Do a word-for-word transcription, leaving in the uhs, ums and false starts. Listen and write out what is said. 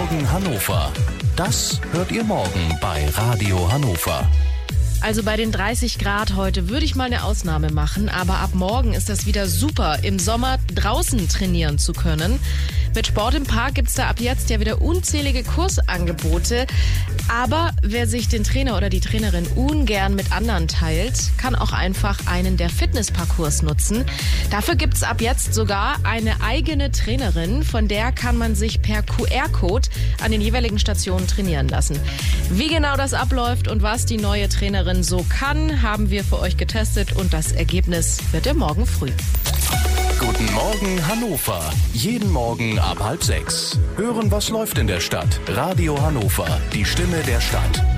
Morgen Hannover. Das hört ihr morgen bei Radio Hannover. Also bei den dreißig Grad heute würde ich mal eine Ausnahme machen, aber ab morgen ist das wieder super, im Sommer draußen trainieren zu können. Mit Sport im Park gibt's da ab jetzt ja wieder unzählige Kursangebote. Aber wer sich den Trainer oder die Trainerin ungern mit anderen teilt, kann auch einfach einen der Fitnessparcours nutzen. Dafür gibt's ab jetzt sogar eine eigene Trainerin, von der kann man sich per Q R-Code an den jeweiligen Stationen trainieren lassen. Wie genau das abläuft und was die neue Trainerin so kann, haben wir für euch getestet und das Ergebnis wird ihr morgen früh. Guten Morgen Hannover. Jeden Morgen ab halb sechs. Hören, was läuft in der Stadt. Radio Hannover, die Stimme der Stadt.